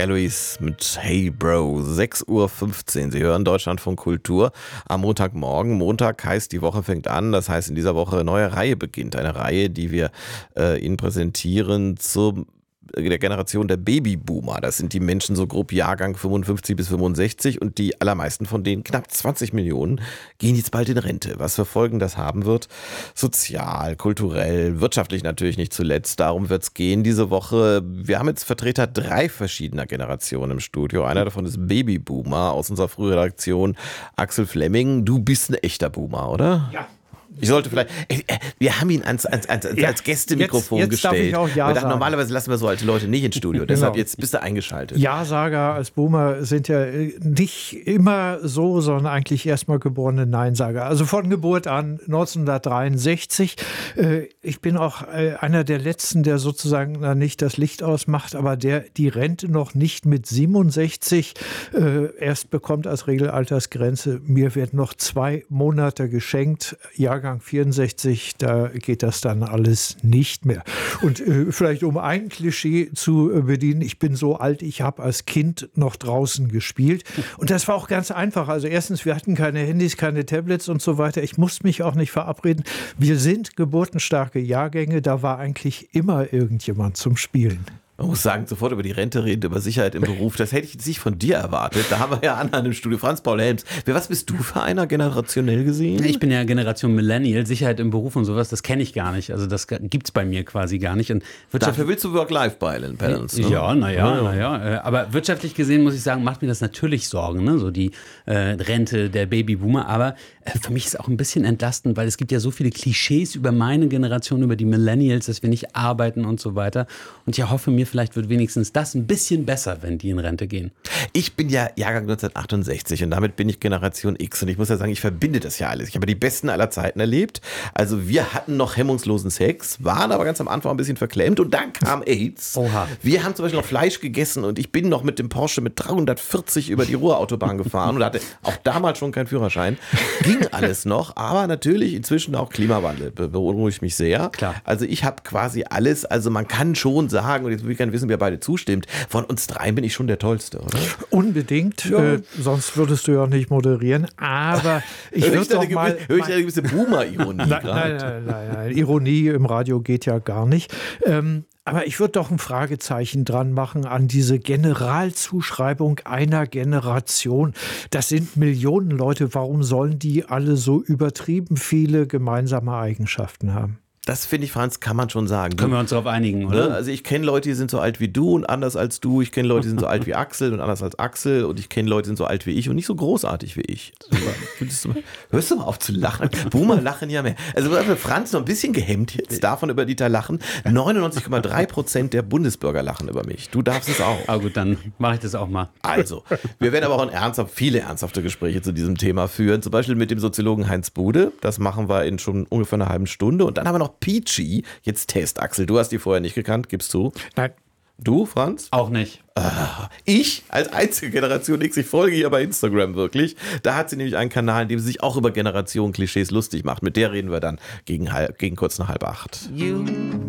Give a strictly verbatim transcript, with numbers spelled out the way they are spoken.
Alois mit Hey Bro, sechs Uhr fünfzehn. Sie hören Deutschlandfunk Kultur am Montagmorgen. Montag heißt, die Woche fängt an. Das heißt, in dieser Woche eine neue Reihe beginnt. Eine Reihe, die wir äh, Ihnen präsentieren zum der Generation der Babyboomer. Das sind die Menschen so grob Jahrgang fünfundfünfzig bis fünfundsechzig und die allermeisten von denen, knapp zwanzig Millionen, gehen jetzt bald in Rente. Was für Folgen das haben wird, sozial, kulturell, wirtschaftlich natürlich nicht zuletzt. Darum wird es gehen diese Woche. Wir haben jetzt Vertreter drei verschiedener Generationen im Studio. Einer davon ist Babyboomer aus unserer Frühredaktion, Axel Flemming. Du bist ein echter Boomer, oder? Ja. Ich sollte vielleicht, äh, wir haben ihn ans, ans, ans, ans, Ja, als Gästemikrofon jetzt, jetzt gestellt. Darf ich auch ja wir dachten, sagen. normalerweise lassen wir so alte Leute nicht ins Studio. Genau. Deshalb jetzt bist du eingeschaltet. Ja-Sager als Boomer sind ja nicht immer so, sondern eigentlich erstmal geborene Nein-Sager. Also von Geburt an neunzehnhundertdreiundsechzig. Ich bin auch einer der Letzten, der sozusagen nicht das Licht ausmacht, aber der die Rente noch nicht mit siebenundsechzig erst bekommt als Regelaltersgrenze. Mir werden noch zwei Monate geschenkt. Jahrgang vierundsechzig, da geht das dann alles nicht mehr. Und äh, vielleicht um ein Klischee zu äh, bedienen, ich bin so alt, ich habe als Kind noch draußen gespielt. Und das war auch ganz einfach. Also erstens, wir hatten keine Handys, keine Tablets und so weiter. Ich musste mich auch nicht verabreden. Wir sind geburtenstarke Jahrgänge, da war eigentlich immer irgendjemand zum Spielen. Man muss sagen, sofort über die Rente reden, über Sicherheit im Beruf. Das hätte ich jetzt nicht von dir erwartet. Da haben wir ja anderen im Studio. Franz-Paul Helms. Was bist du für einer, generationell gesehen? Ich bin ja Generation Millennial. Sicherheit im Beruf und sowas, das kenne ich gar nicht. Also das gibt es bei mir quasi gar nicht. Und dafür willst du Work-Life-Balance. Ne? Ja, naja, naja. Na ja. Aber wirtschaftlich gesehen, muss ich sagen, macht mir das natürlich Sorgen, ne? So die äh, Rente der Babyboomer. Aber äh, für mich ist es auch ein bisschen entlastend, weil es gibt ja so viele Klischees über meine Generation, über die Millennials, dass wir nicht arbeiten und so weiter. Und ich hoffe mir, vielleicht wird wenigstens das ein bisschen besser, wenn die in Rente gehen. Ich bin ja Jahrgang neunzehnhundertachtundsechzig und damit bin ich Generation X. Und ich muss ja sagen, ich verbinde das ja alles. Ich habe die besten aller Zeiten erlebt. Also wir hatten noch hemmungslosen Sex, waren aber ganz am Anfang ein bisschen verklemmt und dann kam AIDS. Oha. Wir haben zum Beispiel noch Fleisch gegessen und ich bin noch mit dem Porsche mit dreihundertvierzig über die Ruhrautobahn gefahren und hatte auch damals schon keinen Führerschein. Ging alles noch, aber natürlich inzwischen auch Klimawandel. Be- beunruhigt mich sehr. Klar. Also ich habe quasi alles, also man kann schon sagen, und jetzt will ich gerne wissen, wer beide zustimmt, von uns dreien bin ich schon der Tollste, oder? Unbedingt, Ja. äh, sonst würdest du ja auch nicht moderieren. Aber ich würde doch mal... Höre ich da eine gewisse Boomer-Ironie Nein, gerade? nein, nein, nein, nein. Ironie im Radio geht ja gar nicht. Ähm, aber ich würde doch ein Fragezeichen dran machen an diese Generalzuschreibung einer Generation. Das sind Millionen Leute. Warum sollen die alle so übertrieben viele gemeinsame Eigenschaften haben? Das finde ich, Franz, kann man schon sagen. Können wir uns darauf einigen, oder? Ne? Also ich kenne Leute, die sind so alt wie du und anders als du. Ich kenne Leute, die sind so alt wie Axel und anders als Axel. Und ich kenne Leute, die sind so alt wie ich und nicht so großartig wie ich. Hörst du mal auf zu lachen? Boomer lachen ja mehr. Also Franz noch ein bisschen gehemmt jetzt davon über Dieter lachen. neunundneunzig Komma drei Prozent der Bundesbürger lachen über mich. Du darfst es auch. Ah gut, dann mache ich das auch mal. Also, wir werden aber auch ein ernsthaft, viele ernsthafte Gespräche zu diesem Thema führen. Zum Beispiel mit dem Soziologen Heinz Bude. Das machen wir in schon ungefähr einer halben Stunde. Und dann haben wir noch Peachy. Jetzt Test, Axel. Du hast die vorher nicht gekannt, gibst du? Nein. Du, Franz? Auch nicht. Ich als einzige Generation X, ich folge ihr bei Instagram wirklich. Da hat sie nämlich einen Kanal, in dem sie sich auch über Generation-Klischees lustig macht. Mit der reden wir dann gegen, halb, gegen kurz nach halb acht. You